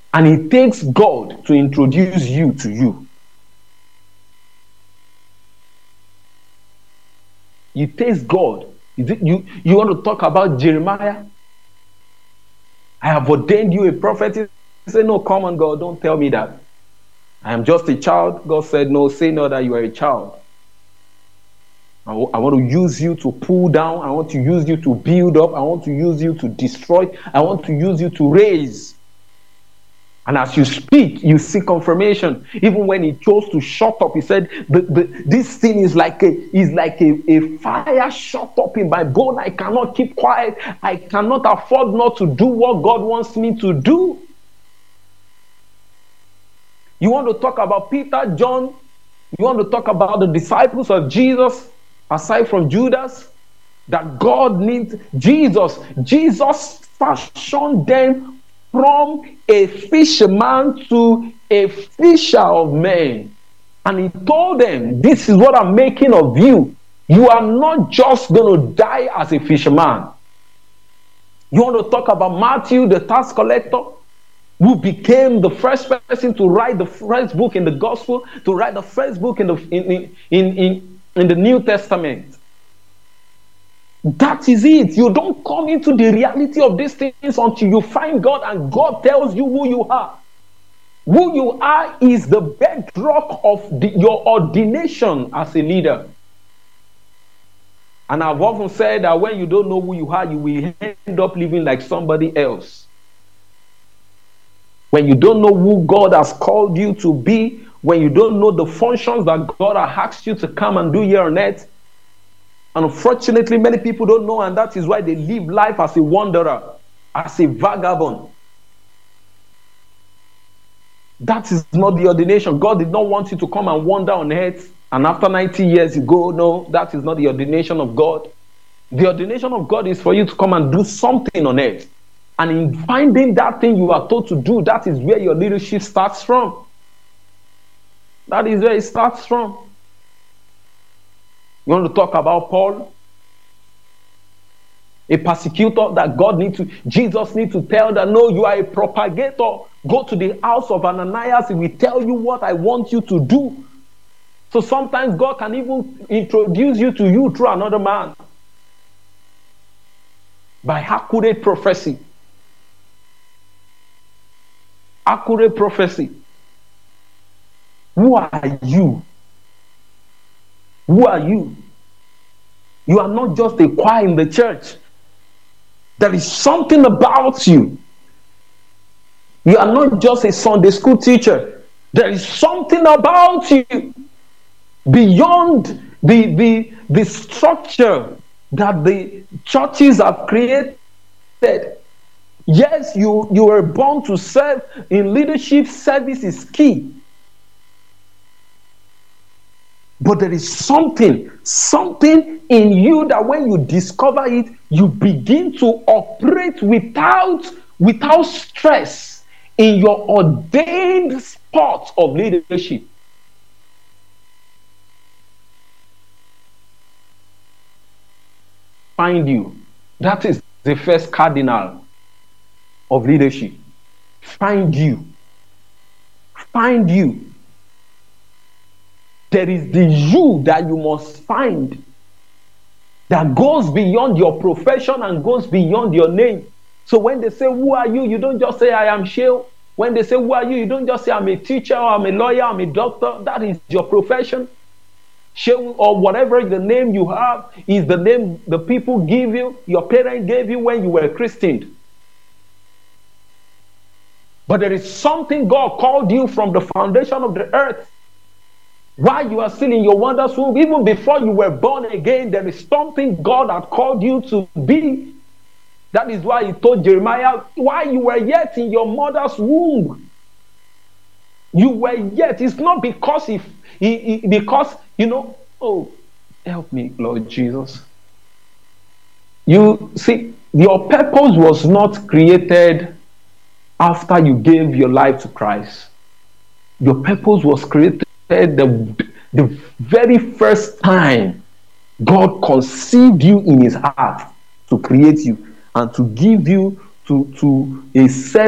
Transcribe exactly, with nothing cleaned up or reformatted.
And it takes God to introduce you to you. It takes God. You, you want to talk about Jeremiah? I have ordained you a prophet. He said, no, come on, God, don't tell me that. I am just a child. God said, no, say not that you are a child. I, w- I want to use you to pull down. I want to use you to build up. I want to use you to destroy. I want to use you to raise. And as you speak, you see confirmation. Even when he chose to shut up, he said, the, the, this thing is like a is like a, a fire shut up in my bone. I cannot keep quiet. I cannot afford not to do what God wants me to do. You want to talk about Peter, John? You want to talk about the disciples of Jesus, aside from Judas? That God needs Jesus. Jesus fashioned them from a fisherman to a fisher of men. And he told them, this is what I'm making of you. You are not just going to die as a fisherman. You want to talk about Matthew, the tax collector, who became the first person to write the first book in the gospel, to write the first book in the, in, in, in, in the New Testament. That is it. You don't come into the reality of these things until you find God and God tells you who you are. Who you are is the bedrock of the, your ordination as a leader. And I've often said that when you don't know who you are, you will end up living like somebody else. When you don't know who God has called you to be, when you don't know the functions that God has asked you to come and do here on earth, unfortunately, many people don't know, and that is why they live life as a wanderer, as a vagabond. That is not the ordination. God did not want you to come and wander on earth, and after ninety years you go. No, that is not the ordination of God. The ordination of God is for you to come and do something on earth. And in finding that thing you are told to do, that is where your leadership starts from. That is where it starts from. You want to talk about Paul? A persecutor that God needs to, Jesus needs to tell that, no, you are a propagator. Go to the house of Ananias, he will tell you what I want you to do. So sometimes God can even introduce you to you through another man. By accurate prophecy. Accurate prophecy. Who are you? Who are you? You are not just a choir in the church. There is something about you. You are not just a Sunday school teacher. There is something about you beyond the, the, the structure that the churches have created. Yes, you, you were born to serve. In leadership, service is key. But there is something, something in you that when you discover it, you begin to operate without, without stress in your ordained spot of leadership. Find you. That is the first cardinal of leadership. Find you. Find you. There is the you that you must find that goes beyond your profession and goes beyond your name. So when they say, who are you? You don't just say, I am Sheo. When they say, who are you? You don't just say, I'm a teacher, or I'm a lawyer, I'm a doctor. That is your profession. Sheo, or whatever the name you have, is the name the people give you, your parents gave you when you were christened. But there is something God called you from the foundation of the earth. While you are still in your wondrous womb, even before you were born again, there is something God had called you to be. That is why he told Jeremiah, while you were yet in your mother's womb, you were yet. It's not because he, he, he because, you know, oh, help me, Lord Jesus. You see, your purpose was not created after you gave your life to Christ. Your purpose was created The, the very first time God conceived you in his heart to create you and to give you to, to a set